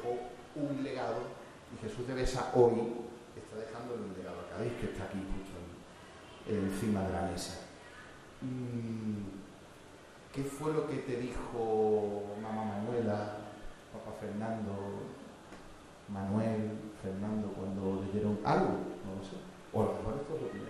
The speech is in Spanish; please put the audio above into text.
dejó un legado, y Jesús de Besa hoy está dejándole un legado a Cádiz, que está aquí justo encima de la mesa. ¿Qué fue lo que te dijo mamá Manuela, papá Fernando, Manuel, Fernando, cuando leyeron algo? No lo sé. O a lo mejor esto es lo que